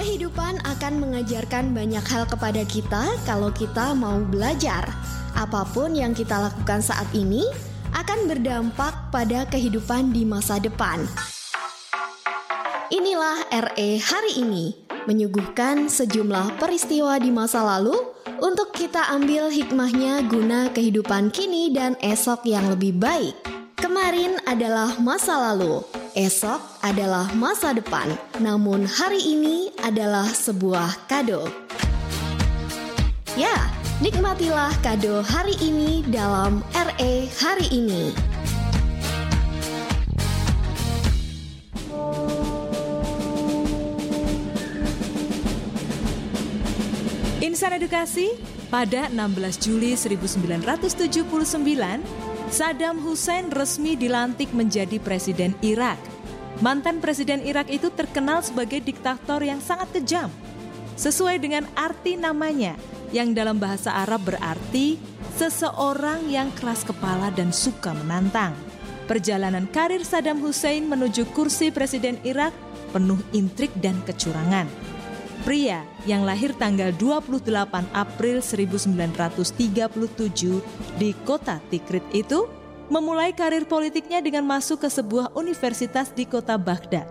Kehidupan akan mengajarkan banyak hal kepada kita kalau kita mau belajar. Apapun yang kita lakukan saat ini akan berdampak pada kehidupan di masa depan. Inilah RE hari ini, menyuguhkan sejumlah peristiwa di masa lalu untuk kita ambil hikmahnya guna kehidupan kini dan esok yang lebih baik. Kemarin adalah masa lalu, esok adalah masa depan, namun hari ini adalah sebuah kado. Ya, nikmatilah kado hari ini dalam RE hari ini. Insan Edukasi, pada 16 Juli 1979, Saddam Hussein resmi dilantik menjadi Presiden Irak. Mantan Presiden Irak itu terkenal sebagai diktator yang sangat kejam. Sesuai dengan arti namanya, yang dalam bahasa Arab berarti seseorang yang keras kepala dan suka menantang. Perjalanan karir Saddam Hussein menuju kursi Presiden Irak penuh intrik dan kecurangan. Pria yang lahir tanggal 28 April 1937 di kota Tikrit itu memulai karir politiknya dengan masuk ke sebuah universitas di kota Baghdad.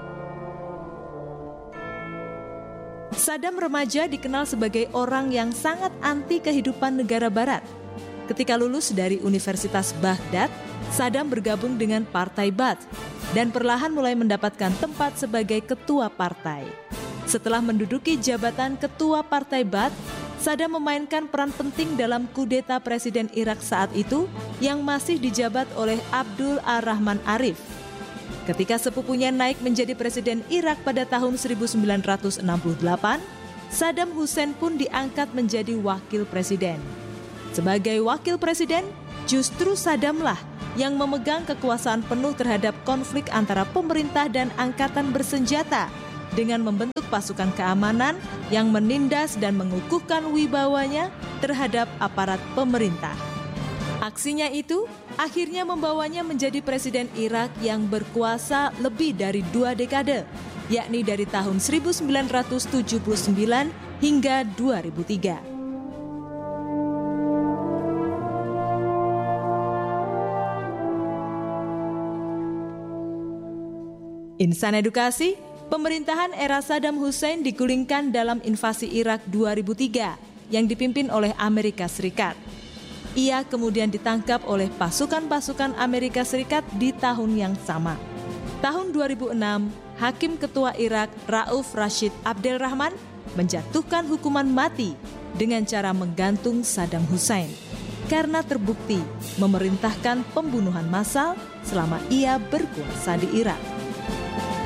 Saddam remaja dikenal sebagai orang yang sangat anti kehidupan negara barat. Ketika lulus dari Universitas Baghdad, Saddam bergabung dengan Partai Ba'ath dan perlahan mulai mendapatkan tempat sebagai ketua partai. Setelah menduduki jabatan ketua Partai Ba'ath, Saddam memainkan peran penting dalam kudeta Presiden Irak saat itu yang masih dijabat oleh Abdul Ar-Rahman Arif. Ketika sepupunya naik menjadi Presiden Irak pada tahun 1968, Saddam Hussein pun diangkat menjadi Wakil Presiden. Sebagai Wakil Presiden, justru Saddamlah yang memegang kekuasaan penuh terhadap konflik antara pemerintah dan angkatan bersenjata dengan membentuk pasukan keamanan yang menindas dan mengukuhkan wibawanya terhadap aparat pemerintah. Aksinya itu akhirnya membawanya menjadi Presiden Irak yang berkuasa lebih dari 2 dekade, yakni dari tahun 1979 hingga 2003. Insan Edukasi, pemerintahan era Saddam Hussein digulingkan dalam invasi Irak 2003 yang dipimpin oleh Amerika Serikat. Ia kemudian ditangkap oleh pasukan-pasukan Amerika Serikat di tahun yang sama. Tahun 2006, Hakim Ketua Irak Rauf Rashid Abdel Rahman menjatuhkan hukuman mati dengan cara menggantung Saddam Hussein karena terbukti memerintahkan pembunuhan massal selama ia berkuasa di Irak.